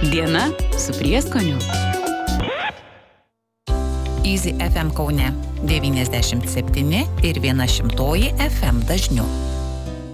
Diena su prieskoniu. Easy FM Kaune 97 ir 100 FM dažniu.